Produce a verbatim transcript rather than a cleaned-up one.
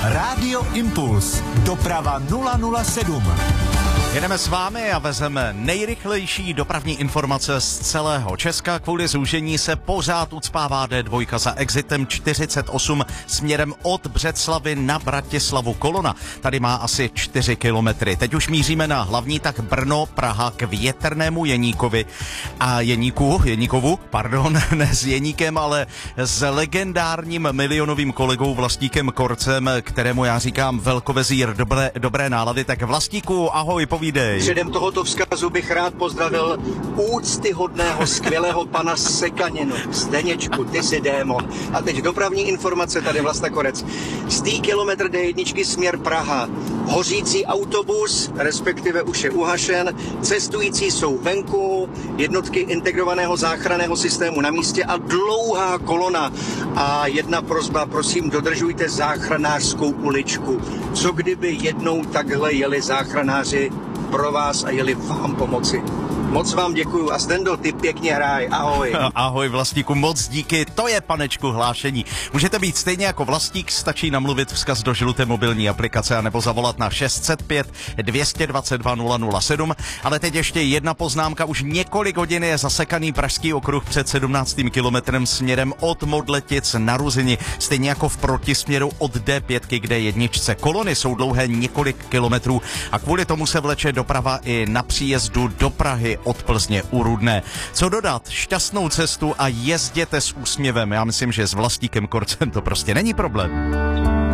Rádio Impuls. Doprava nula nula sedm. Jedeme s vámi a vezeme nejrychlejší dopravní informace z celého Česka. Kvůli zúžení se pořád ucpává D dva za exitem čtyřicet osm směrem od Břeclavi na Bratislavu. Kolona tady má asi čtyři kilometry. Teď už míříme na hlavní tak Brno, Praha k Větrnému Jeníkovi a Jeníku, Jeníkovu, pardon, ne s Jeníkem, ale s legendárním milionovým kolegou Vlastíkem Korcem, kterému já říkám velkovezír dobré, dobré nálady. Tak Vlastíku, ahoj, povídej. Předem tohoto vzkazu bych rád pozdravil úctyhodného, skvělého pana Sekaninu. Zdeněčku, ty jsi démon. A teď dopravní informace, tady Vlasta Korec. Stý kilometr D jedna směr Praha. Hořící autobus, respektive už je uhašen. Cestující jsou venku, jednotky integrovaného záchranného systému na místě a dlouhá kolona. A jedna prosba, prosím, dodržujte záchranářskou uličku. Co kdyby jednou takhle jeli záchranáři pro vás a jeli vám pomoci? Moc vám děkuju a Stendo, ty pěkně hraj, ahoj. Ahoj Vlastíku, moc díky, to je panečku hlášení. Můžete být stejně jako Vlastík, stačí namluvit vzkaz do žluté mobilní aplikace anebo zavolat na šest set pět dvě dvacet dva nula nula sedm. Ale teď ještě jedna poznámka, už několik hodin je zasekaný Pražský okruh před sedmnáctým kilometrem směrem od Modletic na Ruzini, stejně jako v protisměru od D pět, kde jedničce. Kolony jsou dlouhé několik kilometrů a kvůli tomu se vleče doprava i na příjezdu do Prahy od Plzně u Rudné. Co dodat? Šťastnou cestu a jezděte s úsměvem. Já myslím, že s Vlastíkem Korcem to prostě není problém.